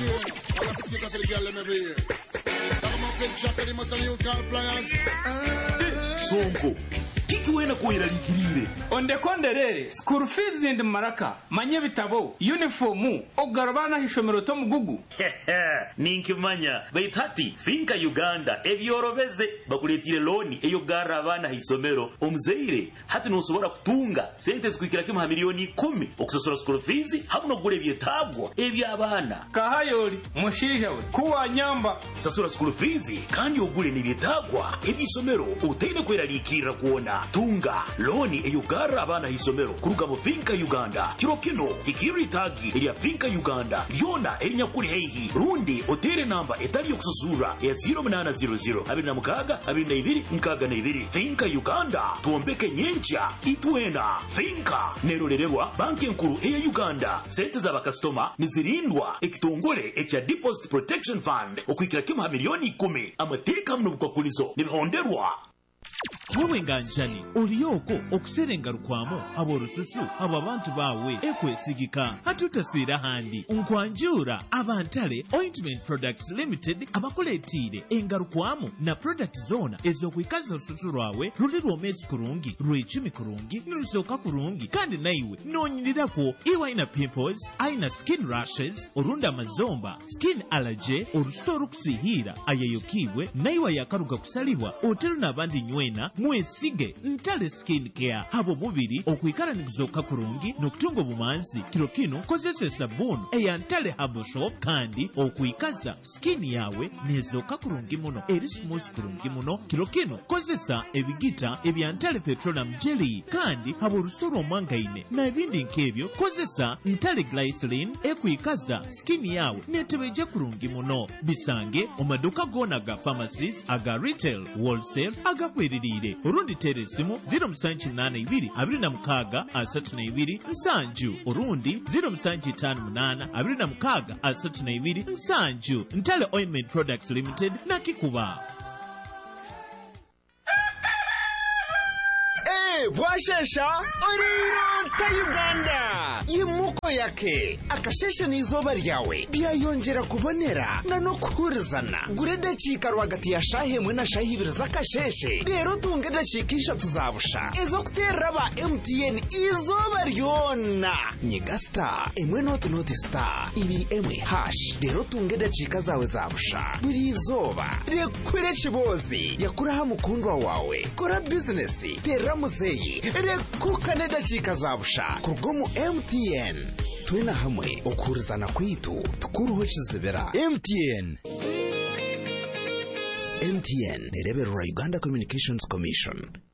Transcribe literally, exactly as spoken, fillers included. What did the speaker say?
Sonko kiki wena kuira likirire onde konderere school fees and maraka manye bitabo uniform ogarabana hishomero to mugugu ninkimanya bayitati finka Uganda ebyorobeze bakuletire loan eyo garabana hisomero omuzeire hati nosobora kutunga sente zikwikira kimha milioni kumi okusosora school fees hamno gure byetabwa ebyabana kahayoli mushija we kuwa nyamba sasura school fees kandi ogure nibyetagwa ebisomero utende kwera likira kuona tunga loni eyugara abana hisomero kuruga mu finka Uganda kiro kino ikiri tagi ya finka Uganda yona elinya kuri heihi rundi otere namba etali yokusuzura ya zero nine zero zero abiri na mukaga abiri na ibiri mukaga na ibiri finka Uganda tuombeke nyencha itwena finka nerorererwa banki nkuru eya Uganda sente za bakastoma nizirindwa ekitongole ekya deposit protection fund okwikira kimha milioni kumi amateka mno bukakulizo nibihonderwa Wowe nganjani uliyoko okuserenga rukwamo aborosusu abo abantu bawe ekwesigika hatutaswira handi unkwanjura abantale Ointment Products Limited abakoletire engarukwamo na product zona ezokwikaza rususu rwawe ruli rwomezi kurungi rwechimi kurungi nurusoka kurungi kandi naiwe nonyinirako iwa ina pimples aina skin rashes orunda amazomba skin allergy orusoro kusihira ayayokiwe naiwa yakaruga kusalibwa otero nabandi nywena mwesige ntale skin care habo mubiri okwikara nikizoka kurungi nokutunga bumanzi kiro kino kozese sabuni eya ntale habo shop kandi okwikaza skin yawe nezoka kurungi muno eri smooth kurungi muno kiro kino kozesa ebigita ebya ntale petroleum jelly kandi habo rusoro mwangaine na ebindi nkebyo kozesa ntale glycerin ekwikaza skin yawe netebeje kurungi muno bisange omaduka gonaga pharmacies aga retail wholesale aga kweririre urundi teresimu zero msanchi nane ibiri abiri na mukaga asatu na ibiri nsanju urundi zero msanchi tanu munana abiri na mukaga asatu na ibiri nsanju Ntale Ointment Products Limited na Kikuba. Bwashesha oriro Uganda yimuko yake akashesha nizoba ryawe byayongera kubonera na no kurizana gureda chika rwagati ya shahe mwe na shahi ibiri zakasheshe rero tungeda chikisha tuzabusha ezo kuterera ba M T N izoba ryona nyigasta emwe not not star ibi emwe hash rero tungeda chika zawe zabusha buri izoba rekwire chibozi yakuraha mukundwa wawe kora business terra muzeyi rekuka nedachika zabusha kurgomu M T N twena hamwe okurizana kwitu tukuruho chizibera M T N M T N nereberera Uganda Communications Commission.